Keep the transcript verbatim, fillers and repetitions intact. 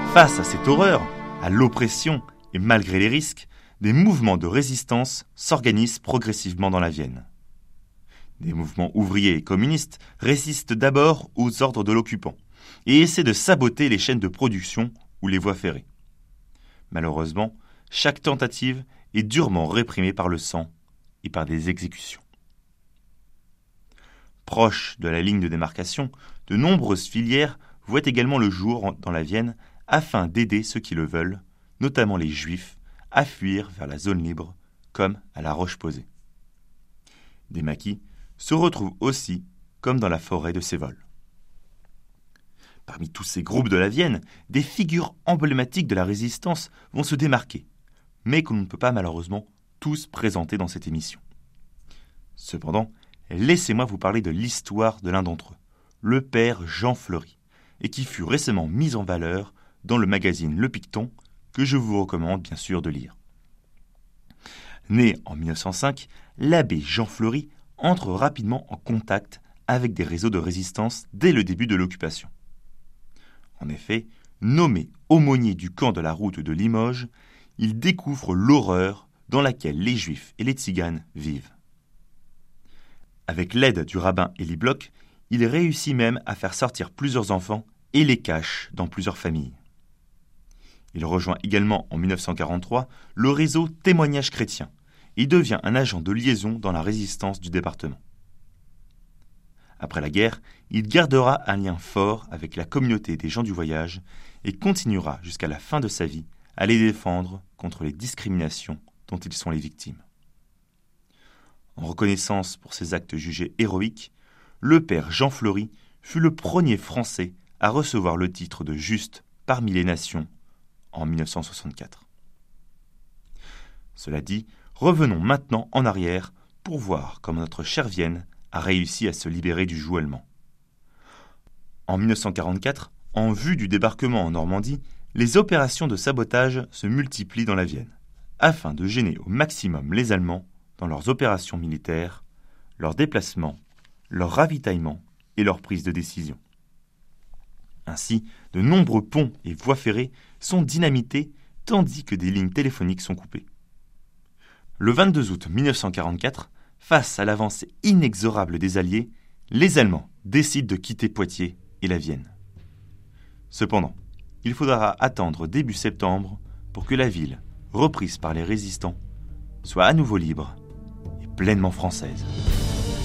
Face à cette horreur, à l'oppression et malgré les risques, des mouvements de résistance s'organisent progressivement dans la Vienne. Des mouvements ouvriers et communistes résistent d'abord aux ordres de l'occupant et essaient de saboter les chaînes de production ou les voies ferrées. Malheureusement, chaque tentative est durement réprimée par le sang et par des exécutions. Proches de la ligne de démarcation, de nombreuses filières voient également le jour dans la Vienne afin d'aider ceux qui le veulent, notamment les Juifs, à fuir vers la zone libre, comme à la Roche-Posay. Des maquis se retrouvent aussi, comme dans la forêt de Sévol. Parmi tous ces groupes de la Vienne, des figures emblématiques de la résistance vont se démarquer, mais que l'on ne peut pas malheureusement tous présenter dans cette émission. Cependant, laissez-moi vous parler de l'histoire de l'un d'entre eux, le père Jean Fleury, et qui fut récemment mis en valeur dans le magazine Le Picton, que je vous recommande bien sûr de lire. Né en mille neuf cent cinq, l'abbé Jean Fleury entre rapidement en contact avec des réseaux de résistance dès le début de l'occupation. En effet, nommé aumônier du camp de la route de Limoges, il découvre l'horreur dans laquelle les Juifs et les Tziganes vivent. Avec l'aide du rabbin Élie Bloch, il réussit même à faire sortir plusieurs enfants et les cache dans plusieurs familles. Il rejoint également en mille neuf cent quarante-trois le réseau Témoignages chrétiens et devient un agent de liaison dans la résistance du département. Après la guerre, il gardera un lien fort avec la communauté des gens du voyage et continuera jusqu'à la fin de sa vie à les défendre contre les discriminations dont ils sont les victimes. En reconnaissance pour ses actes jugés héroïques, le père Jean Fleury fut le premier Français à recevoir le titre de Juste parmi les nations en mille neuf cent soixante-quatre. Cela dit, revenons maintenant en arrière pour voir comment notre chère Vienne a réussi à se libérer du joug allemand. En mille neuf cent quarante-quatre, en vue du débarquement en Normandie, les opérations de sabotage se multiplient dans la Vienne, afin de gêner au maximum les Allemands dans leurs opérations militaires, leurs déplacements, leur ravitaillement et leur prise de décision. Ainsi, de nombreux ponts et voies ferrées sont dynamités tandis que des lignes téléphoniques sont coupées. Le vingt-deux août mille neuf cent quarante-quatre, face à l'avancée inexorable des Alliés, les Allemands décident de quitter Poitiers et la Vienne. Cependant, il faudra attendre début septembre pour que la ville, reprise par les résistants, soit à nouveau libre et pleinement française.